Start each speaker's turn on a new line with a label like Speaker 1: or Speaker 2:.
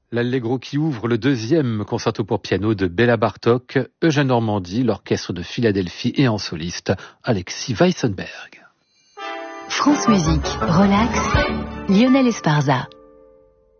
Speaker 1: L'Allegro qui ouvre le deuxième concerto pour piano de Béla Bartók, Eugène Normandie, l'orchestre de Philadelphie et en soliste, Alexis Weissenberg.
Speaker 2: France Musique, relax, Lionel Esparza.